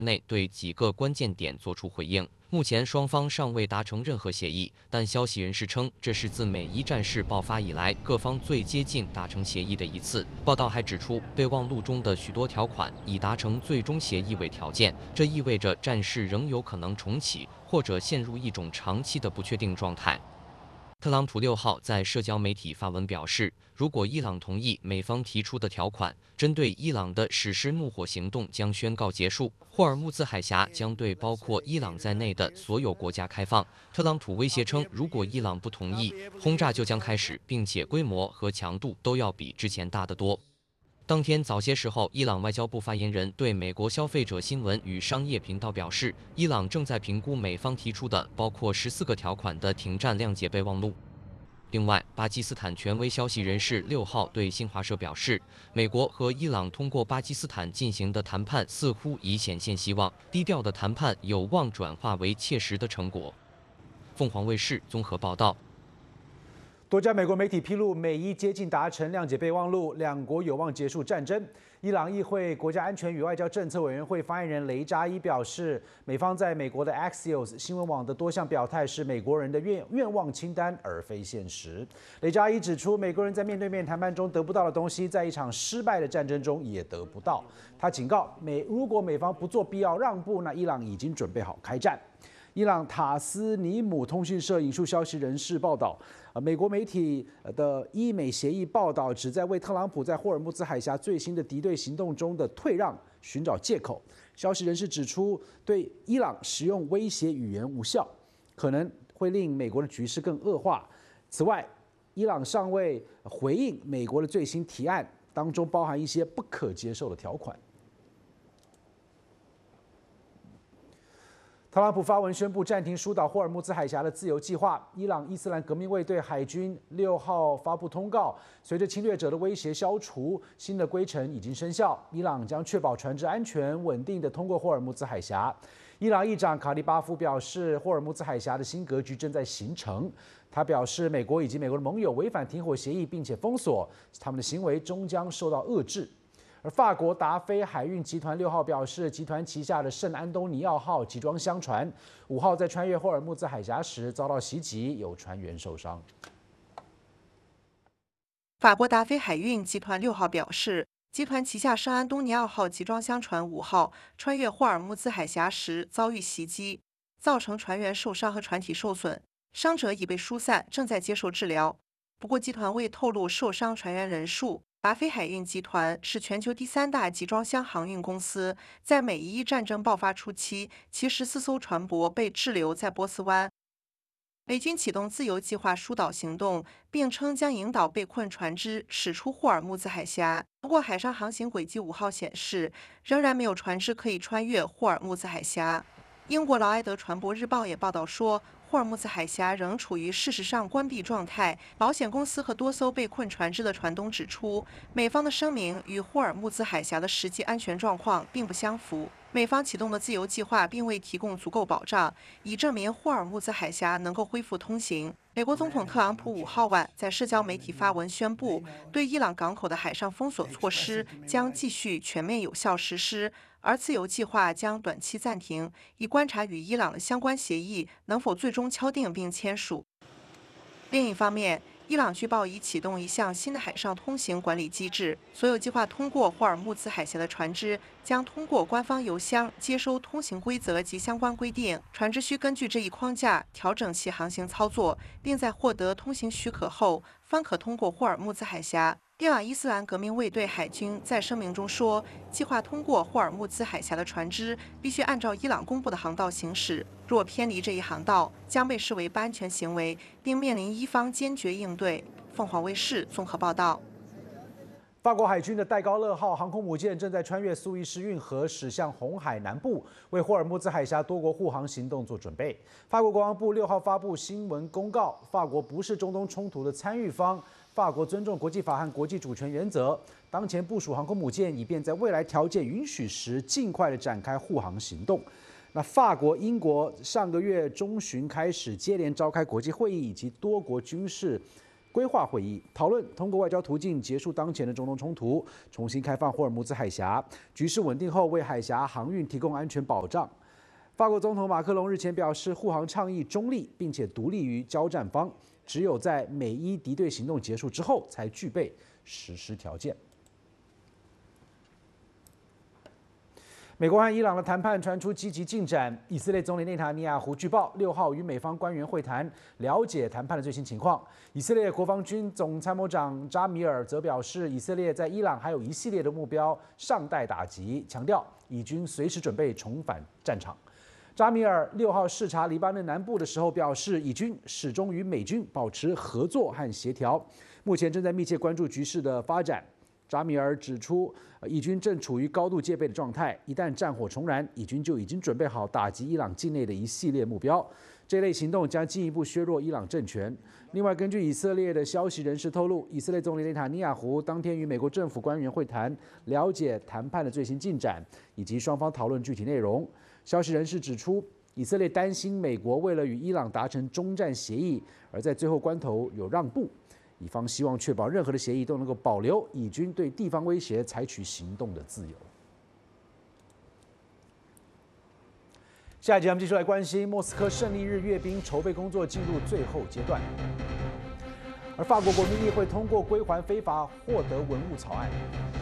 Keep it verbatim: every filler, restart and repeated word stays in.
内对几个关键点作出回应。目前双方尚未达成任何协议，但消息人士称，这是自美伊战事爆发以来各方最接近达成协议的一次。报道还指出，备忘录中的许多条款以达成最终协议为条件，这意味着战事仍有可能重启，或者陷入一种长期的不确定状态。特朗普六号在社交媒体发文表示，如果伊朗同意美方提出的条款，针对伊朗的实施怒火行动将宣告结束，霍尔木兹海峡将对包括伊朗在内的所有国家开放。特朗普威胁称，如果伊朗不同意，轰炸就将开始，并且规模和强度都要比之前大得多。当天早些时候，伊朗外交部发言人对美国消费者新闻与商业频道表示，伊朗正在评估美方提出的包括十四个条款的停战谅解备忘录。另外，巴基斯坦权威消息人士六号对新华社表示，美国和伊朗通过巴基斯坦进行的谈判似乎已显现希望，低调的谈判有望转化为切实的成果。凤凰卫视综合报道。 多家美国媒体披露，美伊接近达成谅解备忘录，两国有望结束战争。伊朗议会国家安全与外交政策委员会发言人雷扎伊表示，美方在美国的 Axios 新闻网的多项表态是美国人的愿愿望清单，而非现实。雷扎伊指出，美国人在面对面谈判中得不到的东西，在一场失败的战争中也得不到。他警告美，如果美方不做必要让步，那伊朗已经准备好开战。伊朗塔斯尼姆通讯社引述消息人士报道，呃，美国媒体的伊美协议报道旨在为特朗普在霍尔木兹海峡最新的敌对行动中的退让寻找借口。消息人士指出，对伊朗使用威胁语言无效，可能会令美国的局势更恶化。此外，伊朗尚未回应美国的最新提案，当中包含一些不可接受的条款。特朗普发文宣布暂停疏导霍尔木兹海峡的自由计划。伊朗伊斯兰革命卫队海军六号发布通告，随着侵略者的威胁消除，新的规程已经生效。伊朗将确保船只安全稳定地通过霍尔木兹海峡。伊朗议长卡利巴夫表示，霍尔木兹海峡的新格局正在形成。他表示，美国以及美国的盟友违反停火协议，并且封锁他们的行为，终将受到遏制。而法国达菲海运集团六号表示，集团旗下的圣安东尼奥号集装箱船五号在穿越霍尔木兹海峡时遭到袭击，有船员受伤。 法国达菲海运集团六号表示，集团旗下圣安东尼奥号集装箱船五号穿越霍尔木兹海峡时遭遇袭击，造成船员受伤和船体受损，伤者已被疏散，正在接受治疗。不过，集团未透露受伤船员人数。达菲海运集团是全球第三大集装箱航运公司，在美伊战争爆发初期，其十四艘船舶被滞留在波斯湾。美军启动自由计划疏导行动，并称将引导被困船只驶出霍尔木兹海峡。不过，海上航行轨迹五号显示，仍然没有船只可以穿越霍尔木兹海峡。英国劳埃德船舶日报也报道说，霍尔木兹海峡仍处于事实上关闭状态。保险公司和多艘被困船只的船东指出，美方的声明与霍尔木兹海峡的实际安全状况并不相符。美方启动的自由计划并未提供足够保障，以证明霍尔木兹海峡能够恢复通行。美国总统特朗普五号晚在社交媒体发文宣布，对伊朗港口的海上封锁措施将继续全面有效实施。而自由计划将短期暂停，以观察与伊朗的相关协议能否最终敲定并签署。另一方面，伊朗据报已启动一项新的海上通行管理机制，所有计划通过霍尔木兹海峡的船只将通过官方邮箱接收通行规则及相关规定，船只需根据这一框架调整其航行操作，并在获得通行许可后方可通过霍尔木兹海峡。伊朗伊斯兰革命卫队海军在声明中说，计划通过霍尔木兹海峡的船只必须按照伊朗公布的航道行驶，若偏离这一航道，将被视为不安全行为，并面临伊方坚决应对。凤凰卫视综合报道。 法国海军的戴高乐号航空母舰正在穿越苏伊士运河，驶向红海南部，为霍尔木兹海峡多国护航行动做准备。法国国防部六号发布新闻公告，法国不是中东冲突的参与方，法国尊重国际法和国际主权原则。当前部署航空母舰，以便在未来条件允许时，尽快的展开护航行动。那法国、英国上个月中旬开始接连召开国际会议以及多国军事规划会议，讨论通过外交途径结束当前的中东冲突，重新开放霍尔木兹海峡，局势稳定后为海峡航运提供安全保障。法国总统马克龙日前表示，护航倡议中立，并且独立于交战方，只有在美伊敌对行动结束之后，才具备实施条件。美国和伊朗的谈判传出积极进展。以色列总理内塔尼亚胡据报，六号与美方官员会谈，了解谈判的最新情况。以色列国防军总参谋长扎米尔则表示，以色列在伊朗还有一系列的目标尚待打击，强调以军随时准备重返战场。扎米尔六号视察黎巴嫩南部的时候表示，以军始终与美军保持合作和协调，目前正在密切关注局势的发展。扎米尔指出，以军正处于高度戒备的状态，一旦战火重燃，以军就已经准备好打击伊朗境内的一系列目标。这类行动将进一步削弱伊朗政权。另外，根据以色列的消息人士透露，以色列总理内塔尼亚胡当天与美国政府官员会谈，了解谈判的最新进展，以及双方讨论具体内容。消息人士指出，以色列担心美国为了与伊朗达成终战协议，而在最后关头有让步。以方希望确保任何的协议都能够保留以军对地方威胁采取行动的自由。下一集我们继续来关心莫斯科胜利日阅兵筹备工作进入最后阶段，而法国国民议会通过归还非法获得文物草案。